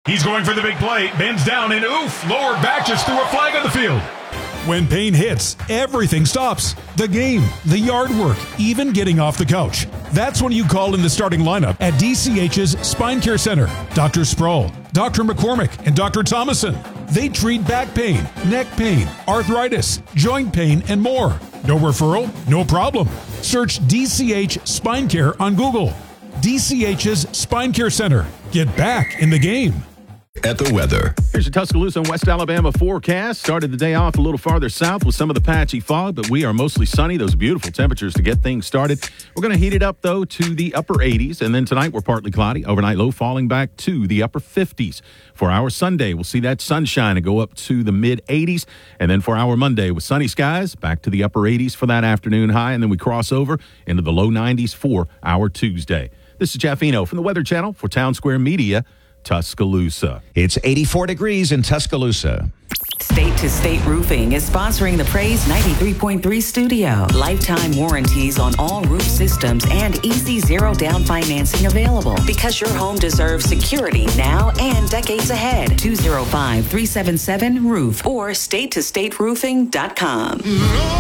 He's going for the big play, bends down, and oof, lower back just threw a flag on the field. When pain hits, everything stops. The game, the yard work, even getting off the couch. That's when you call in the starting lineup at DCH's Spine Care Center. Dr. Sproul, Dr. McCormick, and Dr. Thomason. They treat back pain, neck pain, arthritis, joint pain, and more. No referral? No problem. Search DCH Spine Care on Google. DCH's Spine Care Center. Get back in the game. At the weather. Here's your Tuscaloosa and West Alabama forecast. Started the day off a little farther south with some of the patchy fog, but we are mostly sunny. Those beautiful temperatures to get things started. We're going to heat it up, though, to the upper 80s. And then tonight, we're partly cloudy. Overnight low falling back to the upper 50s. For our Sunday, we'll see that sunshine and go up to the mid-80s. And then for our Monday, with sunny skies, back to the upper 80s for that afternoon high. And then we cross over into the low 90s for our Tuesday. This is Jeff Eno from the Weather Channel for Town Square Media, Tuscaloosa. It's 84 degrees in Tuscaloosa. State to State Roofing is sponsoring the Praise 93.3 studio. Lifetime warranties on all roof systems and easy zero down financing available. Because your home deserves security now and decades ahead. 205-377-ROOF or statetostateroofing.com.